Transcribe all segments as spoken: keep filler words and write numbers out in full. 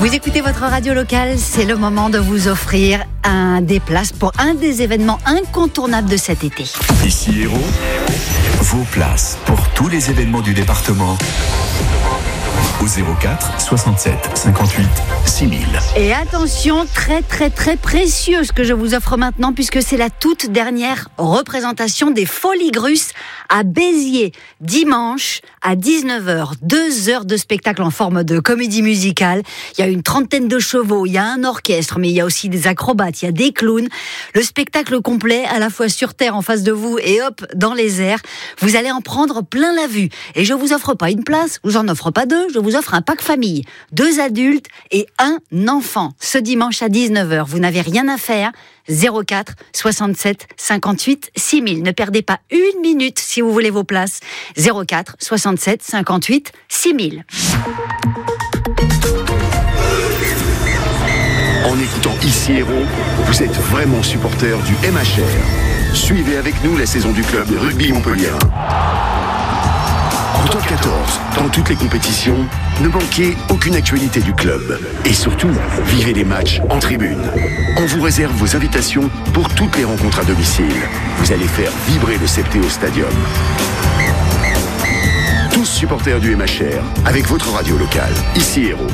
Vous écoutez votre radio locale, c'est le moment de vous offrir un des places pour un des événements incontournables de cet été. Ici Hérault, vos places pour tous les événements du département au zéro quatre soixante-sept cinquante-huit six mille. Et attention, très très très précieux ce que je vous offre maintenant, puisque c'est la toute dernière représentation des Folies Grusses à Béziers, dimanche à dix-neuf heures. Deux heures de spectacle en forme de comédie musicale. Il y a une trentaine de chevaux, il y a un orchestre, mais il y a aussi des acrobates, il y a des clowns. Le spectacle complet, à la fois sur terre en face de vous et hop, dans les airs. Vous allez en prendre plein la vue. Et je vous offre pas une place, je vous en offre pas deux, je vous offre un pack famille. Deux adultes et un enfant. Ce dimanche à dix-neuf heures, vous n'avez rien à faire. zéro quatre soixante-sept cinquante-huit six mille. Ne perdez pas une minute si vous voulez vos places. zéro quatre soixante-sept cinquante-huit six mille. En écoutant Ici Hérault, vous êtes vraiment supporter du M H R. Suivez avec nous la saison du club de rugby Montpellier. En top quatorze, dans toutes les compétitions, ne manquez aucune actualité du club. Et surtout, vivez les matchs en tribune. On vous réserve vos invitations pour toutes les rencontres à domicile. Vous allez faire vibrer le Septéo Stadium. Tous supporters du M H R, avec votre radio locale. Ici Hérault.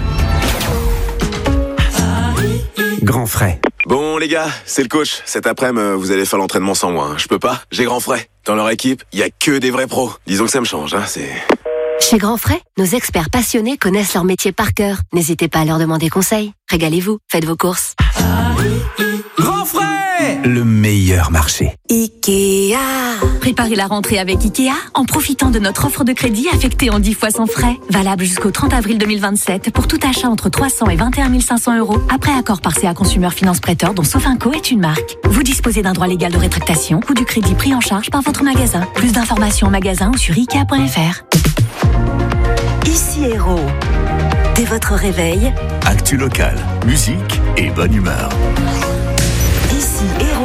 Grand frais. Bon les gars, c'est le coach. Cet après-midi, vous allez faire l'entraînement sans moi. Hein. Je peux pas, j'ai grand frais. Dans leur équipe, il y a que des vrais pros. Disons que ça me change, hein, c'est... Chez Grand Frais, nos experts passionnés connaissent leur métier par cœur. N'hésitez pas à leur demander conseil. Régalez-vous, faites vos courses. Grand frais, le meilleur marché. Ikea. Préparez la rentrée avec Ikea en profitant de notre offre de crédit affectée en dix fois sans frais. Valable jusqu'au trente avril deux mille vingt-sept pour tout achat entre trois cents et vingt et un mille cinq cents euros. Après accord par C A Consumer Finance Prêteur dont Sofinco est une marque. Vous disposez d'un droit légal de rétractation ou du crédit pris en charge par votre magasin. Plus d'informations en magasin ou sur ikea point f r. Ici Hérault. Dès votre réveil, Actu local, musique et bonne humeur. Ici Hérault.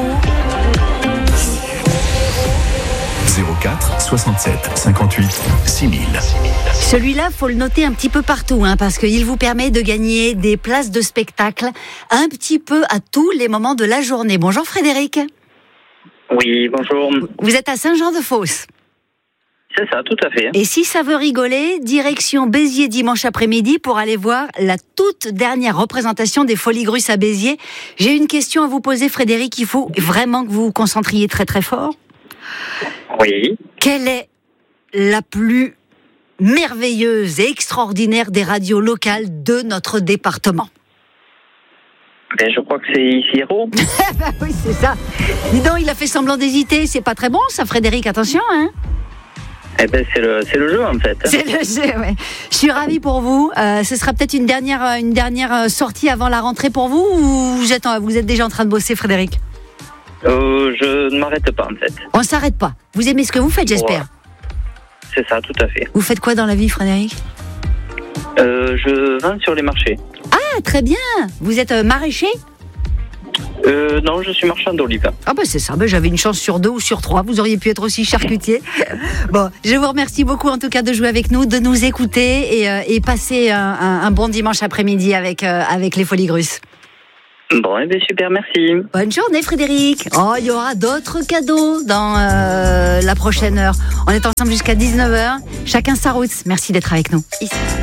zéro quatre soixante-sept cinquante-huit six mille. Celui-là, faut le noter un petit peu partout, hein, parce qu'il vous permet de gagner des places de spectacle un petit peu à tous les moments de la journée. Bonjour Frédéric. Oui, bonjour. Vous êtes à Saint-Jean-de-Fosse. C'est ça, tout à fait. Et si ça veut rigoler, direction Béziers dimanche après-midi pour aller voir la toute dernière représentation des Folies Grusses à Béziers. J'ai une question à vous poser Frédéric, il faut vraiment que vous vous concentriez très très fort. Oui. Quelle est la plus merveilleuse et extraordinaire des radios locales de notre département? Ben, je crois que c'est Ici Hérault. Ben oui, c'est ça. Dis donc, il a fait semblant d'hésiter. C'est pas très bon, ça, Frédéric. Attention, hein. Eh ben, c'est le, c'est le jeu, en fait. C'est le jeu, ouais. Je suis ravie pour vous. Euh, ce sera peut-être une dernière, une dernière sortie avant la rentrée pour vous, ou vous êtes, vous êtes déjà en train de bosser, Frédéric? Euh, je ne m'arrête pas, en fait. On s'arrête pas. Vous aimez ce que vous faites, j'espère. Ouais. C'est ça, tout à fait. Vous faites quoi dans la vie, Frédéric? euh, Je vends sur les marchés. Ah, très bien. Vous êtes maraîcher? Euh, non, je suis marchand d'olives. Ah bah c'est ça, bah j'avais une chance sur deux ou sur trois. Vous auriez pu être aussi charcutier. Bon, je vous remercie beaucoup en tout cas de jouer avec nous, de nous écouter et, euh, et passer un, un, un bon dimanche après-midi avec, euh, avec les Folies Grusses. Bon, eh bien super, merci. Bonne journée Frédéric. Oh, il y aura d'autres cadeaux dans euh, la prochaine heure. On est ensemble jusqu'à dix-neuf heures. Chacun sa route. Merci d'être avec nous. Ici.